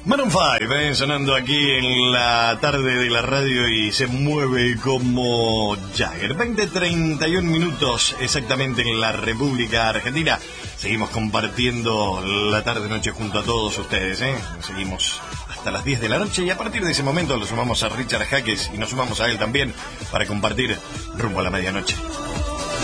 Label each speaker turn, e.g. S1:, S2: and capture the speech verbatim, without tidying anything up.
S1: Maroon cinco, eh, sonando aquí en la tarde de la radio y se mueve como Jagger. veinte treinta y un minutos exactamente en la República Argentina. Seguimos compartiendo la tarde-noche junto a todos ustedes, ¿eh? Seguimos hasta las diez de la noche y a partir de ese momento lo sumamos a Richard Jaques y nos sumamos a él también para compartir rumbo a la medianoche.